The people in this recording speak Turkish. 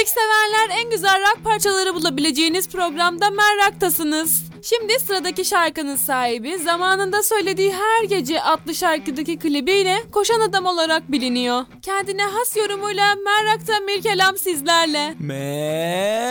Müzik severler, en güzel rock parçaları bulabileceğiniz programda Merrak'tasınız. Şimdi sıradaki şarkının sahibi zamanında söylediği Her Gece adlı şarkıdaki klibiyle Koşan Adam olarak biliniyor. Kendine has yorumuyla Merrak'ta Mirkelam sizlerle.